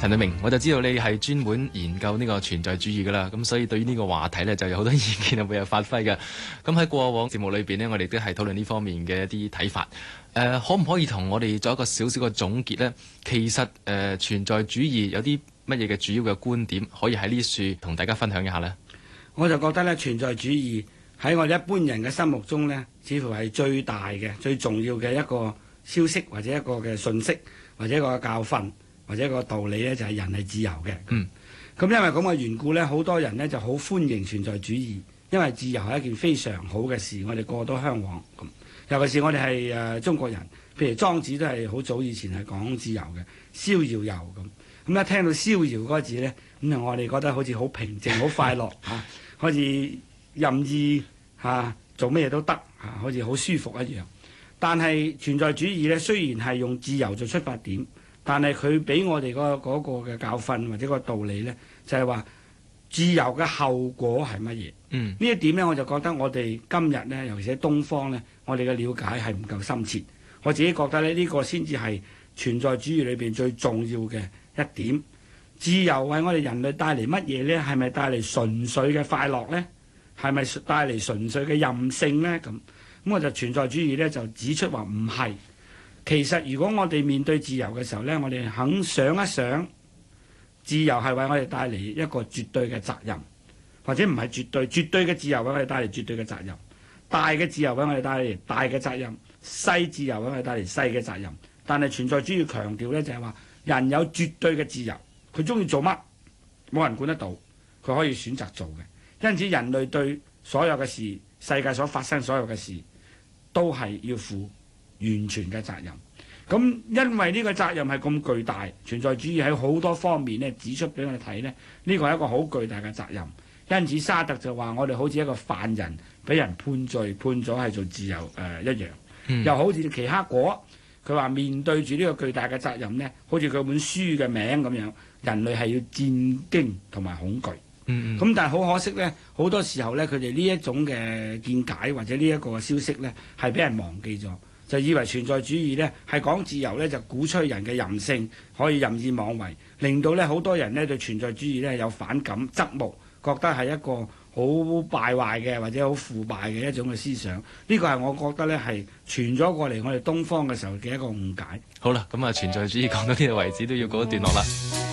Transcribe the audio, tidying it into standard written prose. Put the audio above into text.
陳亮明，我就知道你係專門研究呢個存在主義噶啦，咁所以對於呢個話題呢，就有好多意見係會有發揮嘅。咁喺過往節目裏邊呢，我哋都係討論呢方面嘅一啲睇法。可唔可以同我哋做一個少少嘅總結呢？其實存在主義有啲乜嘢嘅主要嘅觀點，可以喺呢處同大家分享一下呢？ 我就覺得咧，存在主義喺我哋一般人嘅心目中呢，似乎係最大嘅、最重要嘅一個消息，或者一個嘅信息，或者一個教訓，或者一個道理呢，就係人係自由嘅。咁因為咁嘅緣故呢，好多人呢就好歡迎存在主義，因為自由係一件非常好嘅事，我哋個個都嚮往。尤其是我哋係中國人，譬如莊子都係好早以前係講自由嘅，逍遙遊咁。咁一聽到逍遙嗰個字呢，咁我哋覺得好似好平靜、好快樂嚇，好似任意做咩嘢都得嚇，好似好舒服一樣。但係存在主義呢，雖然係用自由做出發點，但係佢俾我哋嗰個嘅教訓或者個道理呢，就係話自由嘅後果係乜嘢？呢一點呢，我就覺得我哋今日呢，尤其是喺東方呢，我哋嘅了解係唔夠深切。我自己覺得呢個先至係存在主義裏邊最重要嘅一點。自由為我哋人類帶嚟乜嘢呢？係咪帶嚟純粹嘅快樂呢？係咪帶嚟純粹嘅任性呢？咁我就存在主義呢，就指出話唔係。其實如果我哋面對自由嘅時候呢，我哋肯想一想，自由係為我哋帶嚟一個絕對嘅責任，或者唔係絕對嘅自由為我哋帶嚟絕對嘅責任，大嘅自由為我哋帶嚟大嘅責任，細自由為我哋帶嚟細嘅責任。但係存在主義強調呢，就係話人有絕對嘅自由，佢中意做乜冇人管得到，佢可以選擇做嘅。因此人類對所有嘅事，世界所發生所有嘅事，都係要負完全嘅責任。咁因為呢個責任係咁巨大，存在主義喺好多方面呢指出俾我哋睇呢，呢個係一個好巨大嘅責任。因此沙特就話我哋好似一個犯人俾人判罪，判咗係做自由一樣。又好似奇克果，佢話面對住呢個巨大嘅責任呢，好似佢本書嘅名咁樣，人類係要戰驚同埋恐懼。咁但係好可惜呢，好多時候呢，佢哋呢一種嘅見解或者呢一個消息呢，係俾人忘記咗，就以為存在主義呢係講自由呢，就鼓吹人嘅任性，可以任意妄為，令到呢好多人呢對存在主義呢有反感、側目，覺得係一個好敗壞嘅或者好腐敗嘅一種嘅思想。呢個係我覺得呢係傳咗過嚟我哋東方嘅時候嘅一個誤解。 好啦，咁存在主義講到呢度為止，都要告一段落啦。